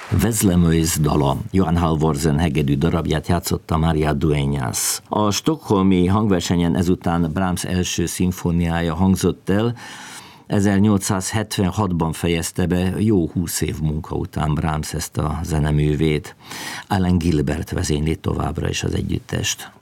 Vezlemőz dala, Johann Halvorsen hegedű darabját játszotta Maria Dueñas. A stockholmi hangversenyen ezután Brahms első szimfóniája hangzott el, 1876-ban fejezte be, jó 20 év munka után Brahms ezt a zeneművét. Alan Gilbert vezényli továbbra is az együttest.